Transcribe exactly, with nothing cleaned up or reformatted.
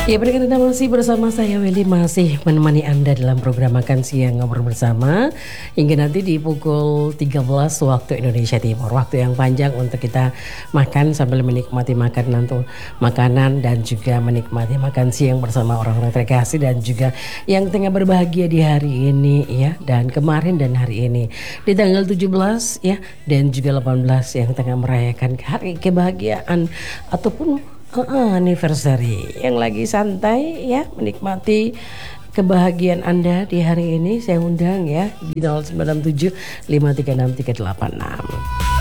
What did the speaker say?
Ya, pendengar Anda masih bersama saya Welly, masih menemani Anda dalam program Makan Siang Ngobrol Bersama hingga nanti di pukul tiga belas waktu Indonesia Timur. Waktu yang panjang untuk kita makan sambil menikmati makanan tuh, makanan dan juga menikmati makan siang bersama orang-orang terkasih dan juga yang tengah berbahagia di hari ini ya, dan kemarin dan hari ini di tanggal tujuh belas ya, dan juga delapan belas yang tengah merayakan hari kebahagiaan ataupun Uh, anniversary yang lagi santai ya, menikmati kebahagiaan Anda di hari ini. Saya undang ya di nol sembilan tujuh lima tiga enam tiga delapan enam.